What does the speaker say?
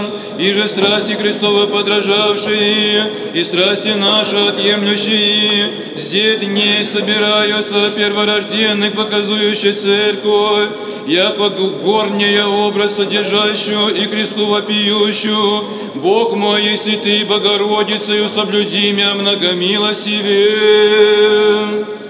и же страсти Христовы подражавшие, и страсти наши отъемлющие, здесь дней собираются перворожденных, показующих церковь, яко горняя образ содержащую и Христу вопиющую, Бог мой, если Ты, Богородицею соблюди мя многомилостивее.